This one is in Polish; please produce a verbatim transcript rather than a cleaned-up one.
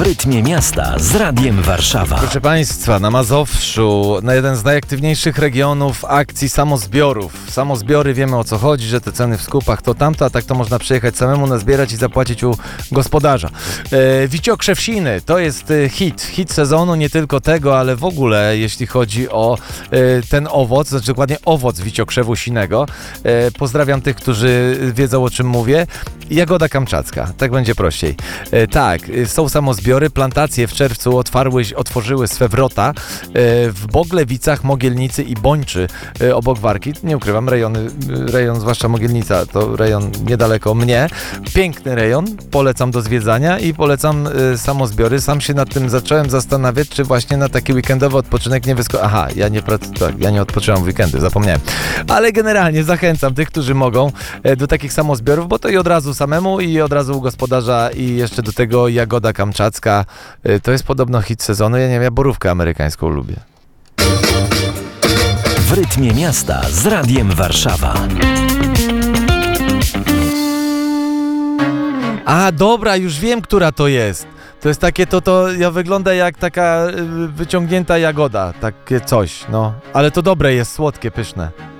rytmie miasta z Radiem Warszawa. Proszę Państwa, na Mazowszu, na jeden z najaktywniejszych regionów akcji samozbiorów. Samozbiory, wiemy o co chodzi, że te ceny w skupach to tamto, a tak to można przyjechać samemu, nazbierać i zapłacić u gospodarza. E, Wiciokrzew siny to jest e, hit, hit sezonu, nie tylko tego, ale w ogóle jeśli chodzi o e, ten owoc, znaczy dokładnie owoc wiciokrzewu sinego. E, pozdrawiam tych, którzy wiedzą o czym mówię. Jagoda kamczacka, tak będzie prościej. E, tak, są samozbiory, plantacje w czerwcu otwarły, otworzyły swe wrota e, w Boglewicach, Mogielnicy i Bończy e, obok Warki. Nie ukrywam, rejony, rejon, zwłaszcza Mogielnica, to rejon niedaleko mnie. Piękny rejon, polecam do zwiedzania i polecam e, samozbiory. Sam się nad tym zacząłem zastanawiać, czy właśnie na taki weekendowy odpoczynek nie wysko... Aha, ja nie, prac... tak, ja nie odpoczywam w weekendy, zapomniałem. Ale generalnie zachęcam tych, którzy mogą e, do takich samozbiorów, bo to i od razu samemu i od razu u gospodarza i jeszcze do tego jagoda kamczacka. E, to jest podobno hit sezonu. Ja nie wiem, ja borówkę amerykańską lubię. W rytmie miasta z Radiem Warszawa. A, dobra, już wiem, która to jest. To jest takie, to, to ja wygląda jak taka y, wyciągnięta jagoda, takie coś, no. Ale to dobre jest, słodkie, pyszne.